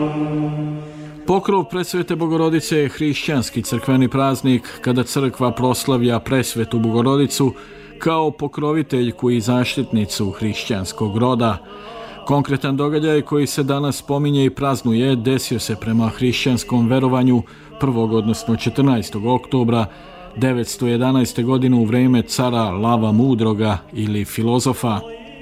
Pokrov presvete Bogorodice je hrišćanski crkveni praznik kada crkva proslavlja presvetu Bogorodicu kao pokroviteljku i zaštitnicu hrišćanskog roda. Konkretan događaj koji se danas spominje i praznuje desio se prema hrišćanskom verovanju 1. odnosno 14. oktobra 911. godine u vrijeme cara Lava Mudroga ili filozofa.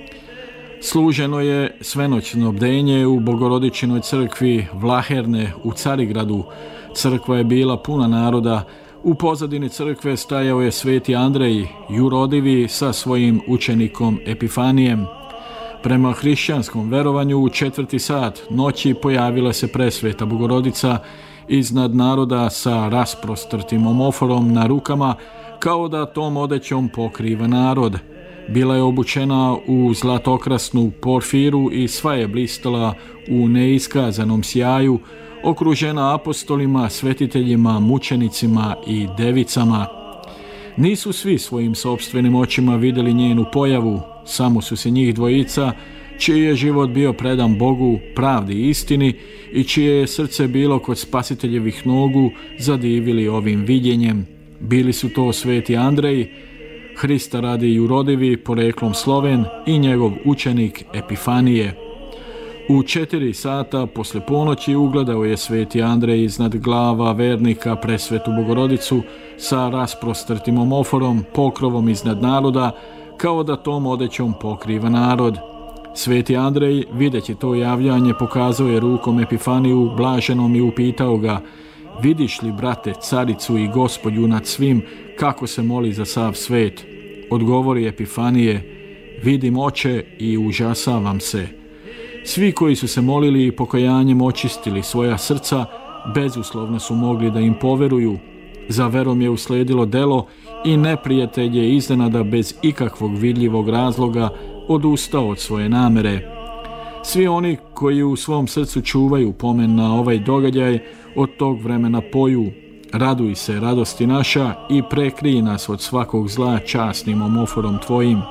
Služeno je svenoćno bdenje u Bogorodičinoj crkvi Vlaherne u Carigradu. Crkva je bila puna naroda. U pozadini crkve stajao je sveti Andrej, jurodivi sa svojim učenikom Epifanijem. Prema hrišćanskom verovanju u 4. sat noći pojavila se presveta Bogorodica iznad naroda sa rasprostrtim omoforom na rukama, kao da tom odećom pokriva narod. Bila je obučena u zlatokrasnu porfiru i sva je blistala u neiskazanom sjaju, okružena apostolima, svetiteljima, mučenicima i devicama. Nisu svi svojim sopstvenim očima vidjeli njenu pojavu, samo su se njih dvojica, čiji je život bio predan Bogu, pravdi i istini i čije je srce bilo kod spasiteljevih nogu, zadivili ovim vidjenjem. Bili su to sveti Andrej, Hrista radi jurodivi, poreklom Sloven, i njegov učenik Epifanije. U 4 sata posle ponoći ugledao je sveti Andrej iznad glava vernika presvetu Bogorodicu sa rasprostrtim omoforom, pokrovom iznad naroda, kao da tom odećom pokriva narod. Sveti Andrej, videći to javljanje, pokazao je rukom Epifaniju blaženom i upitao ga: "Vidiš li, brate, caricu i Gospodju nad svim, kako se moli za sav svet?" Odgovori Epifanije: "Vidim, oče, i užasavam se." Svi koji su se molili i pokajanjem očistili svoja srca, bezuslovno su mogli da im poveruju. Za verom je usledilo delo i neprijatelj je iznenada bez ikakvog vidljivog razloga odustao od svoje namere. Svi oni koji u svom srcu čuvaju pomen na ovaj događaj od tog vremena poju: "Raduj se, radosti naša, i prekrij nas od svakog zla časnim omoforom tvojim."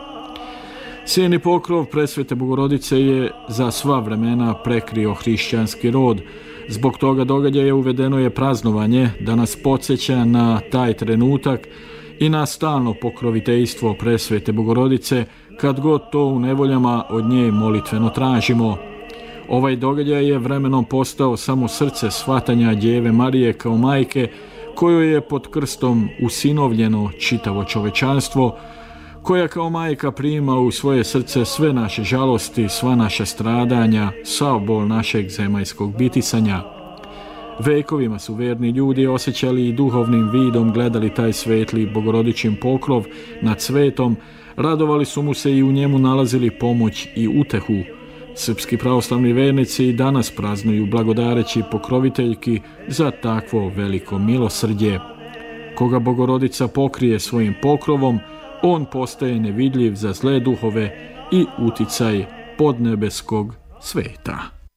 Sjeni pokrov presvete Bogorodice je za sva vremena prekrio hrišćanski rod. Zbog toga događaja uvedeno je praznovanje da nas podsjeća na taj trenutak i na stalno pokroviteljstvo presvete Bogorodice kad god to u nevoljama od nje molitveno tražimo. Ovaj događaj je vremenom postao samo srce shvatanja Djeve Marije kao majke, kojoj je pod krstom usinovljeno čitavo čovečanstvo, koja kao majka prima u svoje srce sve naše žalosti, sva naša stradanja, sav bol našeg zemaljskog bitisanja. Vekovima su verni ljudi osjećali i duhovnim vidom gledali taj svetli Bogorodičin pokrov nad svetom, radovali su mu se i u njemu nalazili pomoć i utehu. Srpski pravoslavni vernici i danas praznuju blagodareći pokroviteljki za takvo veliko milosrđe. Koga Bogorodica pokrije svojim pokrovom, on postaje nevidljiv za zle duhove i uticaj podnebeskog sveta.